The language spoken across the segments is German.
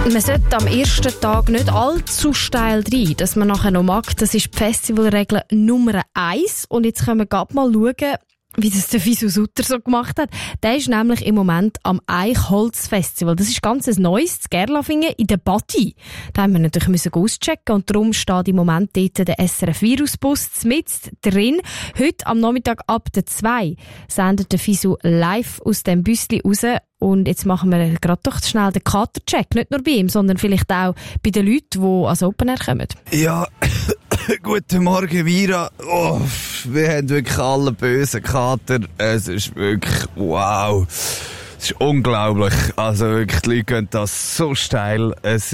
Man sollte am ersten Tag nicht allzu steil rein, dass man nachher noch mag. Das ist die Festivalregel Nummer 1. Und jetzt können wir gerade mal schauen, wie das der Fisu Sutter so gemacht hat. Der ist nämlich im Moment am Eichholz-Festival. Das ist ganz ein neues, zu Gerlafingen in der Badi. Da haben wir natürlich auschecken und darum steht im Moment dort der SRF-Virusbus mit drin. Heute am Nachmittag ab der 2 sendet der Fisu live aus dem Büsli raus. Und jetzt machen wir gerade doch schnell den Katercheck. Nicht nur bei ihm, sondern vielleicht auch bei den Leuten, die ans Open Air kommen. Ja, guten Morgen, Mira. Oh, wir haben wirklich alle bösen Kater. Es ist wirklich, wow. Es ist unglaublich. Also wirklich, die Leute gehen das so steil. Es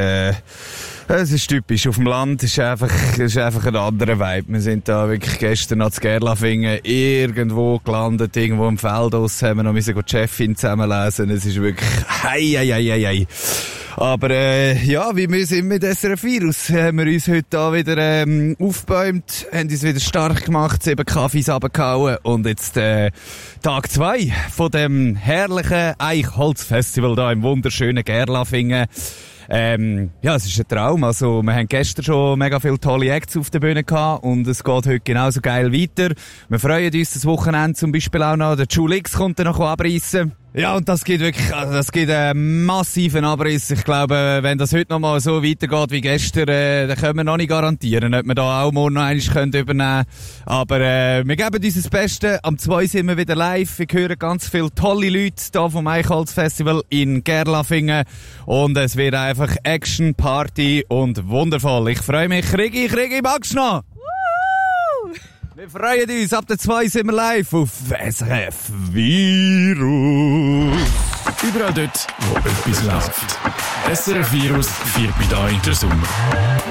ist typisch. Auf dem Land ist einfach ein anderer Vibe. Wir sind da wirklich gestern ans Gerlafingen irgendwo gelandet, irgendwo im Feld aus, haben wir noch die Chefin zusammenlesen. Es ist wirklich, hei. Aber, ja, wie wir sind mit SRF Virus, haben wir uns heute da wieder, aufgebäumt, haben uns wieder stark gemacht, 7 Kaffees runtergehauen und jetzt, Tag 2 von dem herrlichen Eichholz-Festival da im wunderschönen Gerlafingen. Ja, es ist ein Traum. Also, wir haben gestern schon mega viele tolle Acts auf der Bühne gehabt und es geht heute genauso geil weiter. Wir freuen uns das Wochenende zum Beispiel auch noch. Der Julix kommt dann noch abreissen. Ja, und das gibt wirklich, also das gibt einen massiven Abriss. Ich glaube, wenn das heute noch mal so weitergeht wie gestern, dann können wir noch nicht garantieren, ob wir da auch morgen noch einmal übernehmen können. Aber, wir geben uns das Beste. Am 2 sind wir wieder live. Ich höre ganz viele tolle Leute hier vom Eichholz Festival in Gerlafingen. Und es wird einfach Action, Party und wundervoll. Ich freue mich. Rigi, magst du noch? Wir freuen uns, ab der 2 sind wir live auf SRF Virus. Überall dort, wo etwas läuft. SRF Virus feiert bei euch den Sommer.